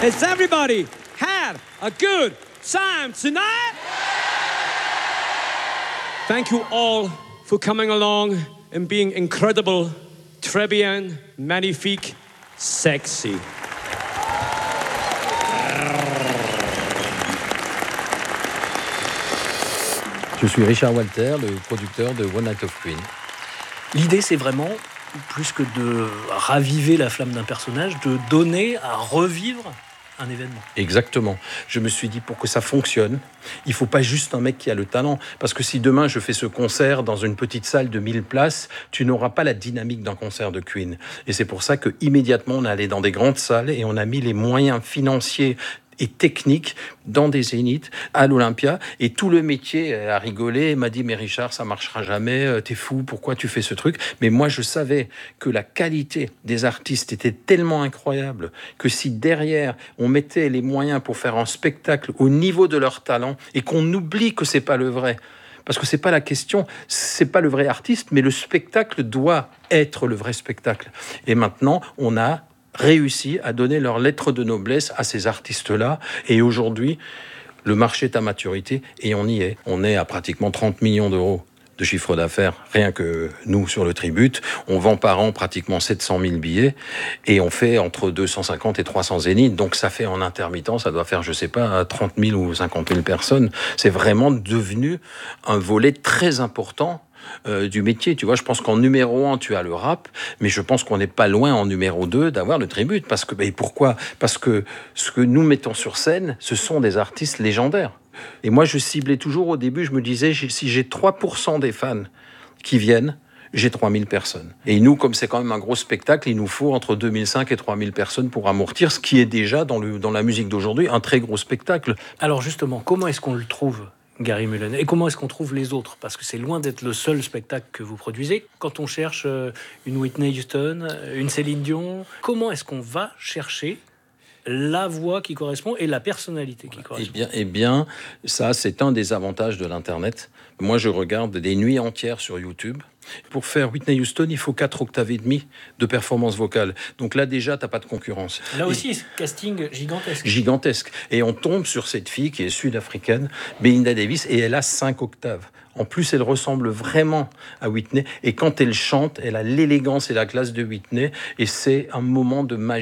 Has everybody had a good time tonight? Thank you all for coming along and being incredible, très bien, magnifique, sexy. Je suis Richard Walter, le producteur de One Night of Queen. L'idée, c'est vraiment, plus que de raviver la flamme d'un personnage, de donner à revivre un événement. Exactement. Je me suis dit, pour que ça fonctionne, il ne faut pas juste un mec qui a le talent. Parce que si demain je fais ce concert dans une petite salle de 1000 places, tu n'auras pas la dynamique d'un concert de Queen. Et c'est pour ça qu'immédiatement, on est allé dans des grandes salles et on a mis les moyens financiers et technique dans des zéniths à l'Olympia, et tout le métier a rigolé, m'a dit mais Richard, ça marchera jamais, t'es fou, pourquoi tu fais ce truc? Mais moi je savais que la qualité des artistes était tellement incroyable que si derrière on mettait les moyens pour faire un spectacle au niveau de leur talent et qu'on oublie que c'est pas le vrai, parce que c'est pas la question, c'est pas le vrai artiste, mais le spectacle doit être le vrai spectacle. Et maintenant on a réussi à donner leur lettre de noblesse à ces artistes-là. Et aujourd'hui, le marché est à maturité et on y est. On est à pratiquement 30 millions d'euros de chiffre d'affaires, rien que nous sur le Tribute. On vend par an pratiquement 700 000 billets et on fait entre 250 et 300 zéniths. Donc ça fait en intermittent, ça doit faire, je sais pas, 30 000 ou 50 000 personnes. C'est vraiment devenu un volet très important du métier. Tu vois, je pense qu'en numéro 1, tu as le rap, mais je pense qu'on n'est pas loin en numéro 2 d'avoir le Tribute. Parce que, et pourquoi ? Parce que ce que nous mettons sur scène, ce sont des artistes légendaires. Et moi, je ciblais toujours au début, je me disais, si j'ai 3% des fans qui viennent, j'ai 3000 personnes. Et nous, comme c'est quand même un gros spectacle, il nous faut entre 2005 et 3000 personnes pour amortir, ce qui est déjà, dans la musique d'aujourd'hui, un très gros spectacle. Alors justement, comment est-ce qu'on le trouve, Gary Mullen? Et comment est-ce qu'on trouve les autres? Parce que c'est loin d'être le seul spectacle que vous produisez. Quand on cherche une Whitney Houston, une Céline Dion, comment est-ce qu'on va chercher la voix qui correspond et la personnalité qui correspond? Eh bien, ça, c'est un des avantages de l'Internet. Moi, je regarde des nuits entières sur YouTube. Pour faire Whitney Houston, il faut 4 octaves et demi de performance vocale. Donc là, déjà, t'as pas de concurrence. Là aussi, casting gigantesque. Gigantesque. Et on tombe sur cette fille qui est sud-africaine, Belinda Davis, et elle a 5 octaves. En plus, elle ressemble vraiment à Whitney. Et quand elle chante, elle a l'élégance et la classe de Whitney. Et c'est un moment de magie.